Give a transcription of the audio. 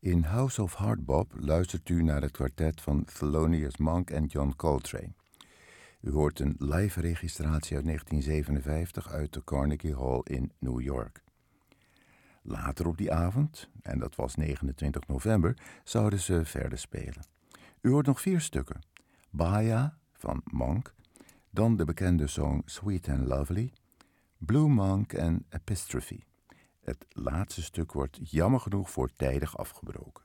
In House of Hardbop luistert u naar het kwartet van Thelonious Monk en John Coltrane. U hoort een live registratie uit 1957 uit de Carnegie Hall in New York. Later op die avond, en dat was 29 november, zouden ze verder spelen. U hoort nog 4 stukken. Bahia van Monk, dan de bekende song Sweet and Lovely, Blue Monk en Epistrophe. Het laatste stuk wordt jammer genoeg voortijdig afgebroken.